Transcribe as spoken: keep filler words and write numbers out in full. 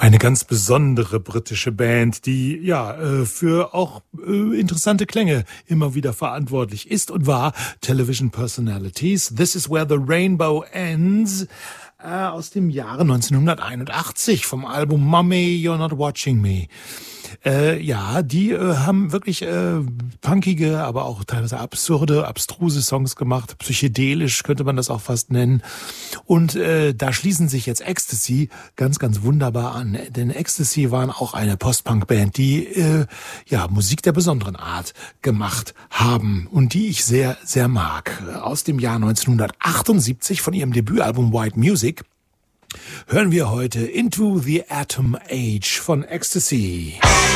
Eine ganz besondere britische Band, die ja äh, für auch äh, interessante Klänge immer wieder verantwortlich ist und war. Television Personalities. This is where the rainbow ends. Äh, aus dem Jahre neunzehnhunderteinundachtzig vom Album Mummy, You're Not Watching Me. Äh, ja, die äh, haben wirklich äh, punkige, aber auch teilweise absurde, abstruse Songs gemacht. Psychedelisch könnte man das auch fast nennen. Und äh, da schließen sich jetzt Ecstasy ganz, ganz wunderbar an. Denn Ecstasy waren auch eine Post-Punk-Band, die äh, ja Musik der besonderen Art gemacht haben und die ich sehr, sehr mag. Aus dem Jahr neunzehnhundertachtundsiebzig von ihrem Debütalbum White Music hören wir heute Into the Atom Age von Ecstasy.